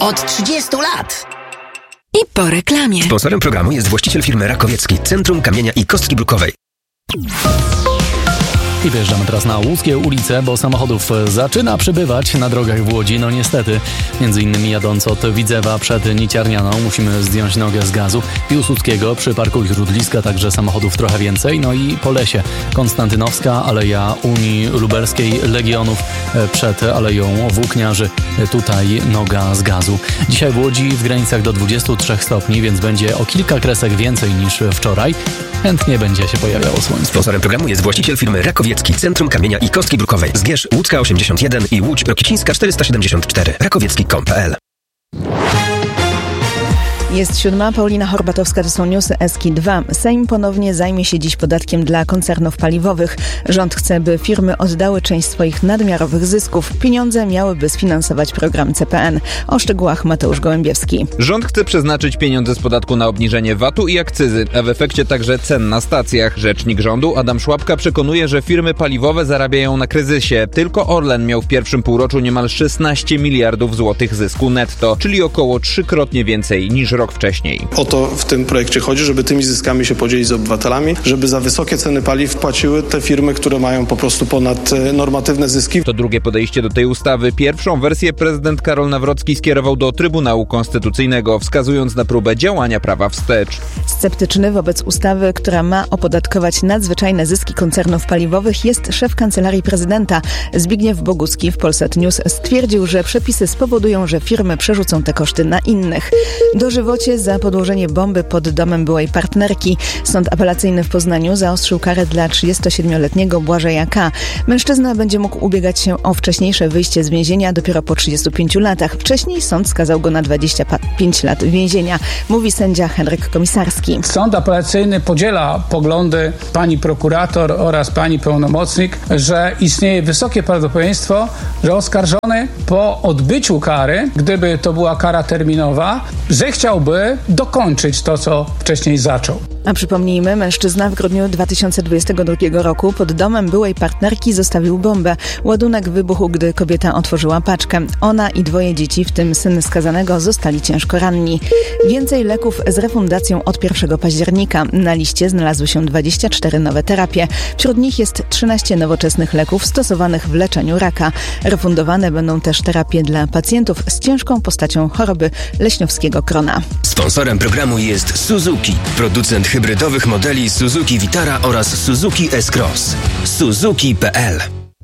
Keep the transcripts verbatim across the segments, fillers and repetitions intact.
Od trzydziestu lat. I po reklamie. Sponsorem programu jest właściciel firmy Rakowiecki, Centrum Kamienia i Kostki Brukowej. I wyjeżdżamy teraz na łódzkie ulice, bo samochodów zaczyna przybywać na drogach w Łodzi. No niestety, między innymi jadąc od Widzewa przed Niciarnianą musimy zdjąć nogę z gazu. Piłsudskiego przy parku Śródliska także samochodów trochę więcej. No i po lesie Konstantynowska, Aleja Unii Lubelskiej, Legionów przed Aleją Włókniarzy. Tutaj noga z gazu. Dzisiaj w Łodzi w granicach do dwudziestu trzech stopni, więc będzie o kilka kresek więcej niż wczoraj. Chętnie będzie się pojawiało słońce. Sponsorem programu jest właściciel firmy Rakowiecki, Centrum Kamienia i Kostki Brukowej. Zgierz Łódzka osiemdziesiąt jeden i Łódź Rokicińska czterysta siedemdziesiąt cztery. rakowiecki kropka com kropka p l. Jest siódma, Paulina Horbatowska, to są newsy Eski dwa. Sejm ponownie zajmie się dziś podatkiem dla koncernów paliwowych. Rząd chce, by firmy oddały część swoich nadmiarowych zysków. Pieniądze miałyby sfinansować program C P N. O szczegółach Mateusz Gołębiewski. Rząd chce przeznaczyć pieniądze z podatku na obniżenie V A T-u i akcyzy, a w efekcie także cen na stacjach. Rzecznik rządu Adam Szłapka przekonuje, że firmy paliwowe zarabiają na kryzysie. Tylko Orlen miał w pierwszym półroczu niemal szesnaście miliardów złotych zysku netto, czyli około trzykrotnie więcej niż rok wcześniej. O to w tym projekcie chodzi, żeby tymi zyskami się podzielić z obywatelami, żeby za wysokie ceny paliw płaciły te firmy, które mają po prostu ponadnormatywne zyski. To drugie podejście do tej ustawy. Pierwszą wersję prezydent Karol Nawrocki skierował do Trybunału Konstytucyjnego, wskazując na próbę działania prawa wstecz. Sceptyczny wobec ustawy, która ma opodatkować nadzwyczajne zyski koncernów paliwowych, jest szef Kancelarii Prezydenta. Zbigniew Bogucki w Polsat News stwierdził, że przepisy spowodują, że firmy przerzucą te koszty na innych. Dożywocie za podłożenie bomby pod domem byłej partnerki. Sąd apelacyjny w Poznaniu zaostrzył karę dla trzydziestosiedmioletniego Błażeja K. Mężczyzna będzie mógł ubiegać się o wcześniejsze wyjście z więzienia dopiero po trzydziestu pięciu latach. Wcześniej sąd skazał go na dwadzieścia pięć lat więzienia, mówi sędzia Henryk Komisarski. Sąd apelacyjny podziela poglądy pani prokurator oraz pani pełnomocnik, że istnieje wysokie prawdopodobieństwo, że oskarżony po odbyciu kary, gdyby to była kara terminowa, zechciałby dokończyć to, co wcześniej zaczął. A przypomnijmy, mężczyzna w grudniu dwa tysiące dwudziestego drugiego roku pod domem byłej partnerki zostawił bombę. Ładunek wybuchł, gdy kobieta otworzyła paczkę. Ona i dwoje dzieci, w tym syn skazanego, zostali ciężko ranni. Więcej leków z refundacją od pierwszego października. Na liście znalazły się dwadzieścia cztery nowe terapie. Wśród nich jest trzynaście nowoczesnych leków stosowanych w leczeniu raka. Refundowane będą też terapie dla pacjentów z ciężką postacią choroby leśniowskiego krona. Sponsorem programu jest Suzuki, producent hybrydowych modeli Suzuki Vitara oraz Suzuki S-Cross. Suzuki kropka p l.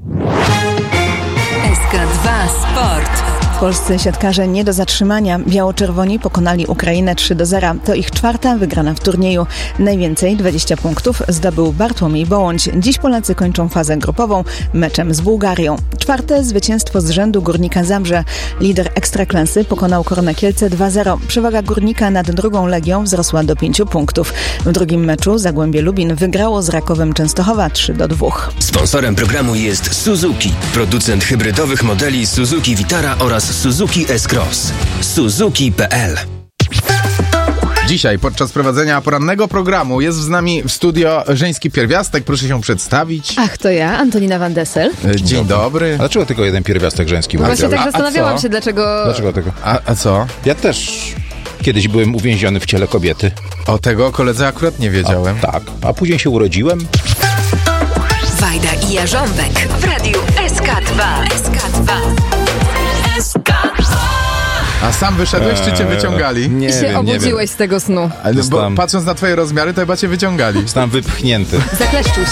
S K dwa Sport. Polscy siatkarze nie do zatrzymania. Biało-czerwoni pokonali Ukrainę trzy do zera. To ich czwarta wygrana w turnieju. Najwięcej, dwadzieścia punktów, zdobył Bartłomiej Bołądź. Dziś Polacy kończą fazę grupową meczem z Bułgarią. Czwarte zwycięstwo z rzędu Górnika Zabrze. Lider Ekstraklasy pokonał Kornę Kielce dwa zero. Przewaga Górnika nad drugą Legią wzrosła do pięciu punktów. W drugim meczu Zagłębie Lubin wygrało z Rakowem Częstochowa trzy do dwóch. Sponsorem programu jest Suzuki, producent hybrydowych modeli Suzuki Vitara oraz Suzuki S-Cross. Suzuki kropka p l. Dzisiaj podczas prowadzenia porannego programu jest z nami w studio żeński pierwiastek. Proszę się przedstawić. Ach, to ja, Antonina Van Dessel. Dzień dobry. A dlaczego tylko jeden pierwiastek żeński? Właśnie tak A- a zastanawiałam co? się, dlaczego... Dlaczego tego? A, a co? Ja też kiedyś byłem uwięziony w ciele kobiety. O tego koledze akurat nie wiedziałem. A, tak, a później się urodziłem. Wajda i Jarząbek w radiu S K dwa. S K dwa. S K dwa. A sam wyszedłeś, czy cię wyciągali? Nie I się wiem, nie obudziłeś wiem. z tego snu. Ale bo Zostałem- patrząc na twoje rozmiary, to chyba cię wyciągali. Zostałem wypchnięty. Zakleszczył się.